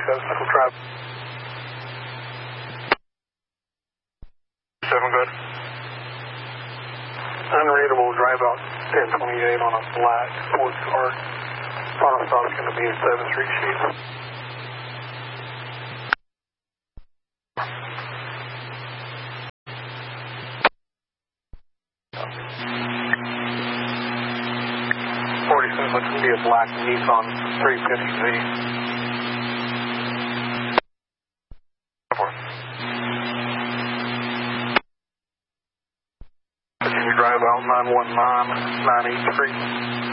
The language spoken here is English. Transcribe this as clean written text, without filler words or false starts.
47, drive. 7, good. Unreadable, drive out 1028 on a black sports car. Final stop is going to be at 7th Street Sheep. Looks to be a black Nissan 350Z. Continue drive out 919, 983.